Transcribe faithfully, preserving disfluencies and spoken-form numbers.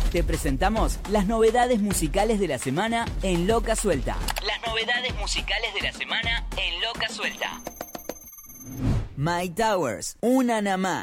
te presentamos las novedades musicales de la semana en Loca Suelta. Las novedades musicales de la semana en Loca Suelta. My Towers, una namá.